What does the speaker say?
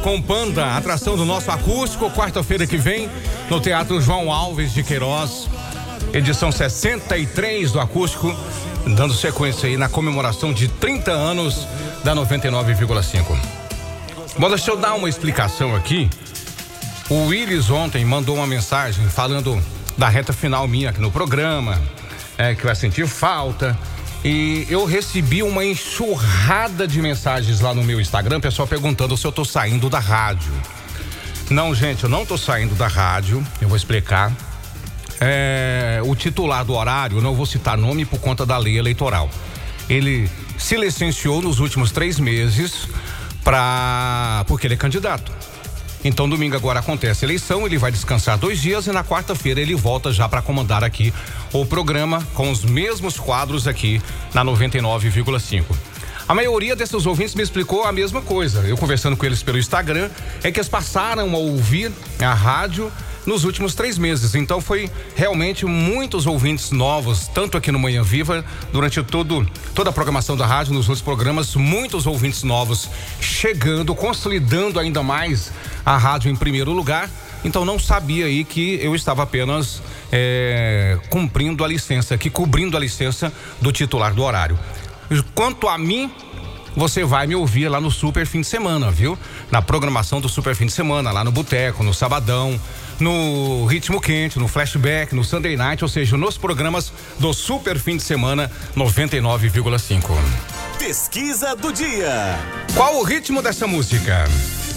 Com Panda, atração do nosso acústico, quarta-feira que vem, no Teatro João Alves de Queiroz, edição 63 do acústico, dando sequência aí na comemoração de 30 anos da 99,5. Bom, deixa eu dar uma explicação aqui. O Willis ontem mandou uma mensagem falando da reta final minha aqui no programa, que vai sentir falta. E eu recebi uma enxurrada de mensagens lá no meu Instagram, pessoal perguntando se eu tô saindo da rádio. Não, gente, eu não tô saindo da rádio, eu vou explicar. O titular do horário, eu não vou citar nome por conta da lei eleitoral. Ele se licenciou nos últimos 3 meses porque ele é candidato. Então, domingo agora acontece a eleição, ele vai descansar 2 dias e na quarta-feira ele volta já para comandar aqui o programa com os mesmos quadros aqui na 99,5. A maioria desses ouvintes me explicou a mesma coisa. Eu conversando com eles pelo Instagram, é que eles passaram a ouvir a rádio nos últimos 3 meses. Então foi realmente muitos ouvintes novos, tanto aqui no Manhã Viva, durante toda a programação da rádio, nos outros programas, muitos ouvintes novos chegando, consolidando ainda mais a rádio em primeiro lugar. Então não sabia aí que eu estava apenas cobrindo a licença do titular do horário. Quanto a mim, você vai me ouvir lá no Super Fim de Semana, viu? Na programação do Super Fim de Semana, lá no Boteco, no Sabadão, no Ritmo Quente, no Flashback, no Sunday Night, ou seja, nos programas do Super Fim de Semana 99,5. Pesquisa do dia. Qual o ritmo dessa música?